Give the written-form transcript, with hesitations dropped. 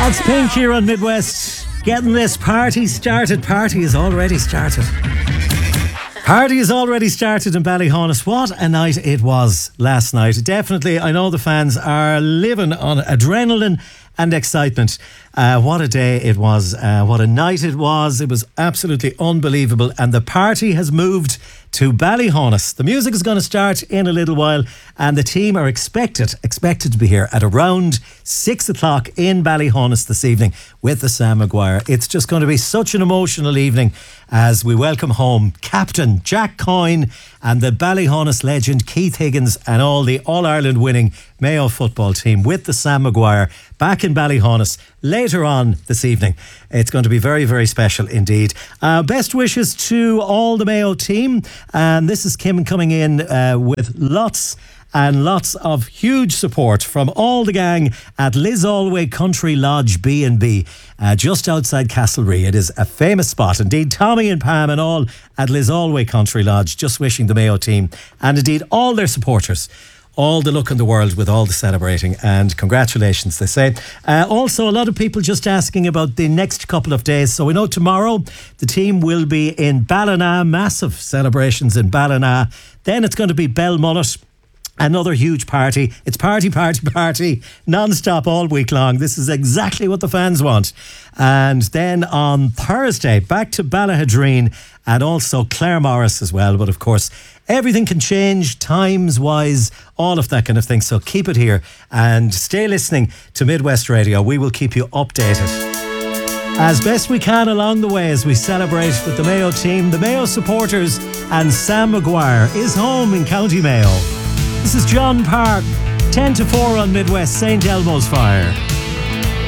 That's Pink here on Midwest. Getting this party started. Party is already started. Party is already started in Ballyhonus. What a night it was last night. Definitely, I know the fans are living on adrenaline and excitement. What a day it was. What a night it was. It was absolutely unbelievable. And the party has moved to Ballyhonus. The music is going to start in a little while, and the team are expected to be here at around 6 o'clock in Ballyhonus this evening with the Sam Maguire. It's just going to be such an emotional evening as we welcome home Captain Jack Coyne and the Ballyhonus legend Keith Higgins and all the All-Ireland winning Mayo football team with the Sam Maguire back in Ballyhonus later on this evening. It's going to be very, very special indeed. Best wishes to all the Mayo team. And this is Kim coming in with lots and lots of huge support from all the gang at Lissalway Country Lodge B&B, just outside Castlerea. It is a famous spot. Indeed, Tommy and Pam and all at Lissalway Country Lodge just wishing the Mayo team and indeed all their supporters all the luck in the world with all the celebrating, and congratulations, they say. Also, a lot of people just asking about the next couple of days. So we know tomorrow the team will be in Ballina, massive celebrations in Ballina. Then it's going to be Belmullet. Another huge party. It's party, non-stop all week long. This is exactly what the fans want. And then on Thursday, back to Ballahadreen and also Claremorris as well. But of course, everything can change times-wise, all of that kind of thing. So keep it here and stay listening to Midwest Radio. We will keep you updated as best we can along the way as we celebrate with the Mayo team, the Mayo supporters, and Sam Maguire is home in County Mayo. This is John Park, 10 to 4 on Midwest, St. Elmo's Fire.